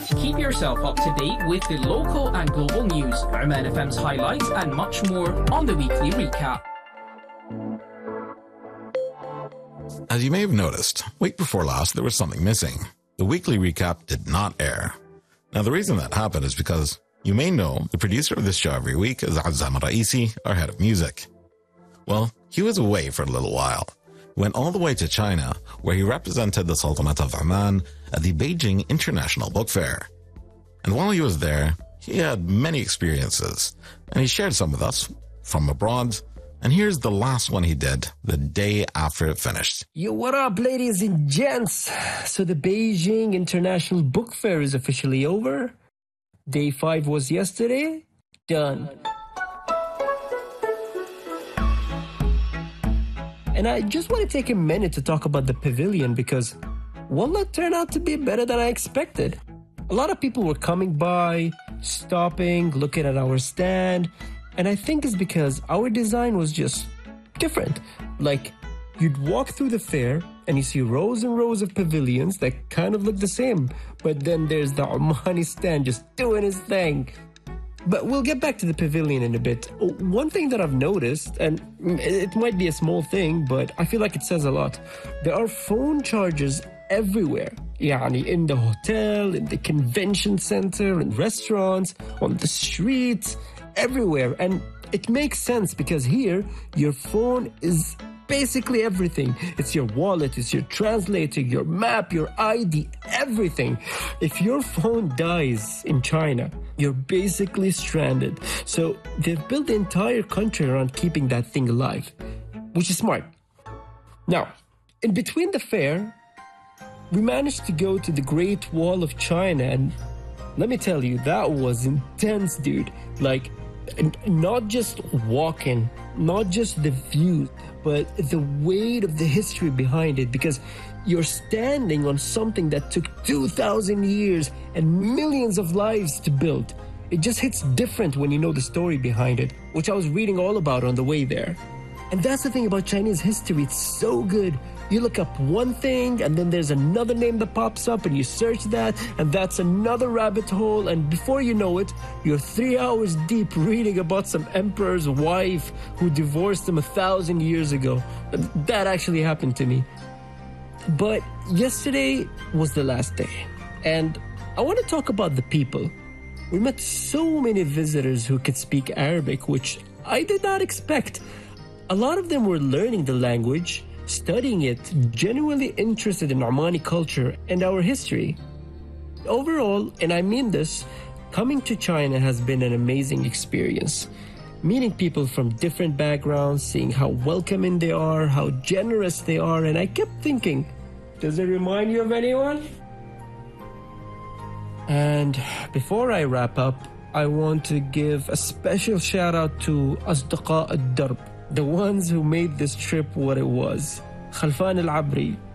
Keep yourself up to date with the local and global news, Oman FM's highlights, and much more on the weekly recap. As you may have noticed, week before last there was something missing. The weekly recap did not air. Now the reason that happened is because you may know the producer of this show every week is Azzam Raisi, our head of music. Well, he was away for a little while. He went all the way to China, where he represented the Sultanate of Oman at the Beijing International Book Fair. And while he was there, he had many experiences, and he shared some with us from abroad. And here's the last one he did the day after it finished. Yo, what up, ladies and gents? So the Beijing International Book Fair is officially over. Day 5 was yesterday. Done. And I just want to take a minute to talk about the pavilion because wallah turned out to be better than I expected. A lot of people were coming by, stopping, looking at our stand. And I think it's because our design was just different. Like, you'd walk through the fair and you see rows and rows of pavilions that kind of look the same. But then there's the Omani stand just doing his thing. But we'll get back to the pavilion in a bit. One thing that I've noticed, and it might be a small thing, but I feel like it says a lot. There are phone chargers everywhere. Yani in the hotel, in the convention center, in restaurants, on the streets, everywhere. And it makes sense because here your phone is basically everything. It's your wallet, it's your translator, your map, your ID, everything. If your phone dies in China, you're basically stranded. So they've built the entire country around keeping that thing alive, which is smart. Now, in between the fair, we managed to go to the Great Wall of China, and let me tell you, that was intense, dude. Like, not just walking, not just the view, but the weight of the history behind it, because you're standing on something that took 2,000 years and millions of lives to build. It just hits different when you know the story behind it, which I was reading all about on the way there. And that's the thing about Chinese history, it's so good. You look up one thing and then there's another name that pops up and you search that and that's another rabbit hole, and before you know it, you're 3 hours deep reading about some emperor's wife who divorced him 1,000 years ago. That actually happened to me. But yesterday was the last day, and I want to talk about the people. We met so many visitors who could speak Arabic, which I did not expect. A lot of them were learning the language, studying it, genuinely interested in Omani culture and our history. Overall, and I mean this, coming to China has been an amazing experience. Meeting people from different backgrounds, seeing how welcoming they are, how generous they are, and I kept thinking, does it remind you of anyone? And before I wrap up, I want to give a special shout out to Asdaqa al-Darb, the ones who made this trip what it was. Khalfan al-Abri,